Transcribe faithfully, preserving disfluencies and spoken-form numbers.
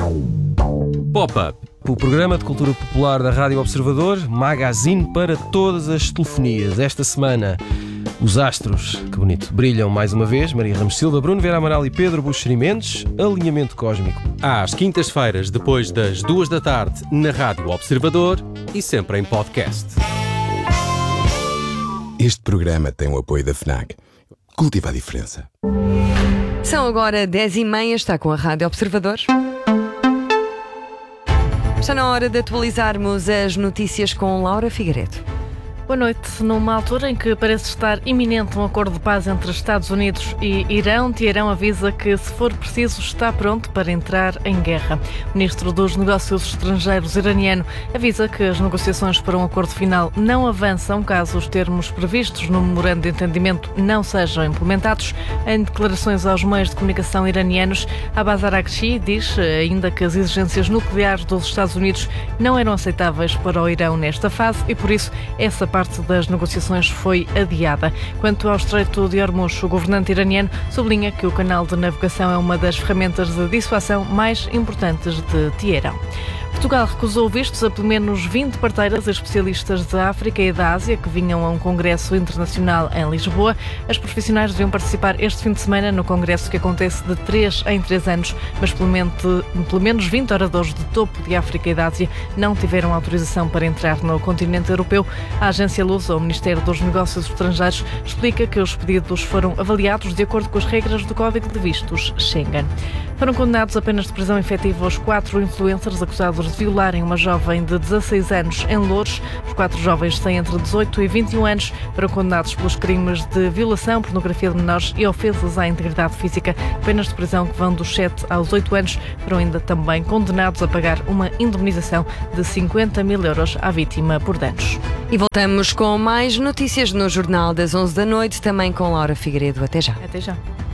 Pop-Up, o programa de cultura popular da Rádio Observador, magazine para todas as telefonias. Esta semana, os astros, que bonito, brilham mais uma vez. Maria Ramos Silva, Bruno Vieira Amaral e Pedro Buxeri Mendes. Alinhamento cósmico. Às quintas-feiras, depois das duas da tarde, na Rádio Observador e sempre em podcast. Este programa tem o apoio da FNAC. Cultiva a diferença. São agora dez e meia, está com a Rádio Observador. Está na hora de atualizarmos as notícias com Laura Figueiredo. Boa noite. Numa altura em que parece estar iminente um acordo de paz entre Estados Unidos e Irão, Teherão avisa que, se for preciso, está pronto para entrar em guerra. O ministro dos Negócios Estrangeiros iraniano avisa que as negociações para um acordo final não avançam caso os termos previstos no memorando de entendimento não sejam implementados. Em declarações aos meios de comunicação iranianos, Abbas Araghchi diz ainda que as exigências nucleares dos Estados Unidos não eram aceitáveis para o Irão nesta fase e, por isso, essa parte parte das negociações foi adiada. Quanto ao Estreito de Hormuz, o governante iraniano sublinha que o canal de navegação é uma das ferramentas de dissuasão mais importantes de Teherão. Portugal recusou vistos a pelo menos vinte parteiras especialistas da África e da Ásia que vinham a um congresso internacional em Lisboa. As profissionais deviam participar este fim de semana no congresso que acontece de três em três anos, mas pelo menos, pelo menos vinte oradores de topo de África e da Ásia não tiveram autorização para entrar no continente europeu. A agência Lusa, o Ministério dos Negócios Estrangeiros, explica que os pedidos foram avaliados de acordo com as regras do Código de Vistos Schengen. Foram condenados a penas de prisão efetiva os quatro influencers acusados de violarem uma jovem de dezasseis anos em Loures. Os quatro jovens têm entre dezoito e vinte e um anos, foram condenados pelos crimes de violação, pornografia de menores e ofensas à integridade física. Penas de prisão que vão dos sete aos oito anos. Foram ainda também condenados a pagar uma indemnização de cinquenta mil euros à vítima por danos. E voltamos com mais notícias no Jornal das onze da noite, também com Laura Figueiredo. Até já. Até já.